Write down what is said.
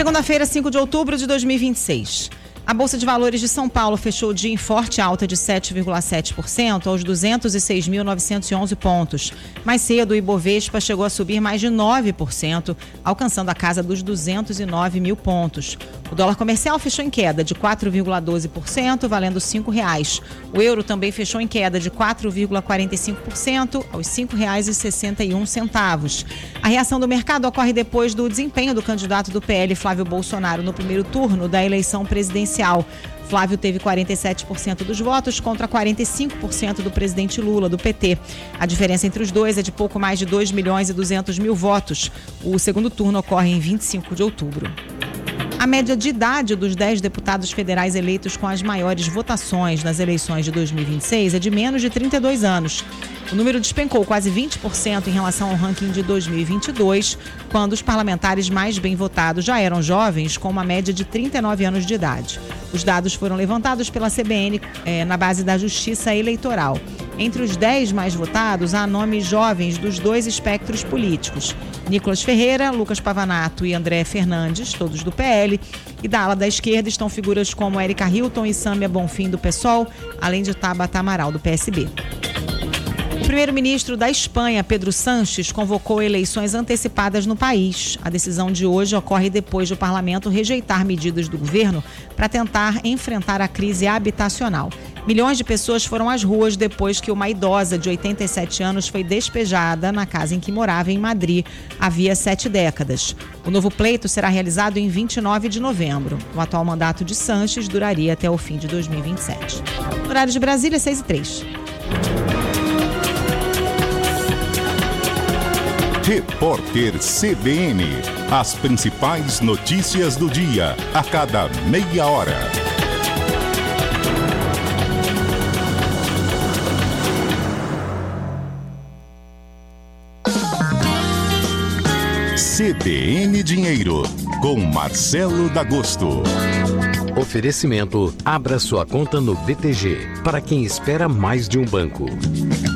Segunda-feira, 5 de outubro de 2026. A Bolsa de Valores de São Paulo fechou o dia em forte alta de 7,7% aos 206.911 pontos. Mais cedo, o Ibovespa chegou a subir mais de 9%, alcançando a casa dos 209 mil pontos. O dólar comercial fechou em queda de 4,12%, valendo R$ 5,00. O euro também fechou em queda de 4,45% aos R$ 5,61. A reação do mercado ocorre depois do desempenho do candidato do PL, Flávio Bolsonaro, no primeiro turno da eleição presidencial. Flávio teve 47% dos votos contra 45% do presidente Lula, do PT. A diferença entre os dois é de pouco mais de 2.200.000 votos. O segundo turno ocorre em 25 de outubro. A média de idade dos 10 deputados federais eleitos com as maiores votações nas eleições de 2026 é de menos de 32 anos. O número despencou quase 20% em relação ao ranking de 2022, quando os parlamentares mais bem votados já eram jovens, com uma média de 39 anos de idade. Os dados foram levantados pela CBN na base da Justiça Eleitoral. Entre os 10 mais votados, há nomes jovens dos dois espectros políticos: Nicolas Ferreira, Lucas Pavanato e André Fernandes, todos do PL. E da ala da esquerda estão figuras como Érica Hilton e Sâmia Bonfim, do PSOL, além de Tabata Amaral, do PSB. O primeiro-ministro da Espanha, Pedro Sánchez, convocou eleições antecipadas no país. A decisão de hoje ocorre depois do parlamento rejeitar medidas do governo para tentar enfrentar a crise habitacional. Milhões de pessoas foram às ruas depois que uma idosa de 87 anos foi despejada na casa em que morava em Madrid havia 7 décadas. O novo pleito será realizado em 29 de novembro. O atual mandato de Sánchez duraria até o fim de 2027. Horário de Brasília, 6h03. Repórter CBN. As principais notícias do dia, a cada meia hora. CBN Dinheiro, com Marcelo D'Agosto. Oferecimento: abra sua conta no BTG, para quem espera mais de um banco.